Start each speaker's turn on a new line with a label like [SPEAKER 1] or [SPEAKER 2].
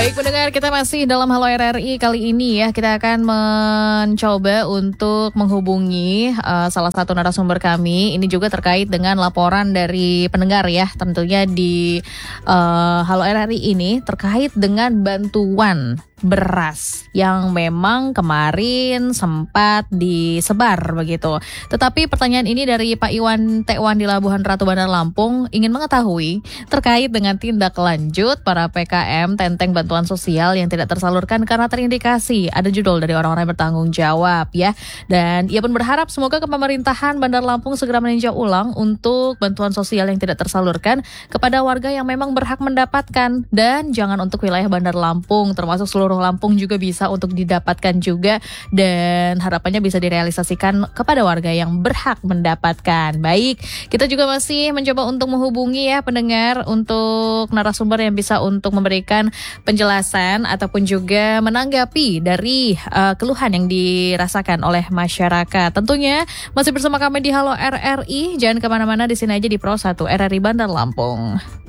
[SPEAKER 1] Baik pendengar, kita masih dalam Halo RRI kali ini ya. Kita akan mencoba untuk menghubungi salah satu narasumber kami. Ini juga terkait dengan laporan dari pendengar ya. Tentunya di Halo RRI ini terkait dengan bantuan beras yang memang kemarin sempat disebar begitu. Tetapi pertanyaan ini dari Pak Iwan Tekwan di Labuhan Ratu Bandar Lampung ingin mengetahui terkait dengan tindak lanjut para PKM Tenteng Bantuan Sosial yang tidak tersalurkan karena terindikasi ada judul dari orang-orang yang bertanggung jawab ya. Dan ia pun berharap semoga pemerintahan Bandar Lampung segera meninjau ulang untuk bantuan sosial yang tidak tersalurkan kepada warga yang memang berhak mendapatkan, dan jangan untuk wilayah Bandar Lampung termasuk seluruh Lampung juga bisa untuk didapatkan juga, dan harapannya bisa direalisasikan kepada warga yang berhak mendapatkan. Baik, kita juga masih mencoba untuk menghubungi ya pendengar untuk narasumber yang bisa untuk memberikan penjelasan ataupun juga menanggapi dari keluhan yang dirasakan oleh masyarakat. Tentunya masih bersama kami di Halo RRI, jangan kemana-mana, di sini aja di Pro 1 RRI Bandar Lampung.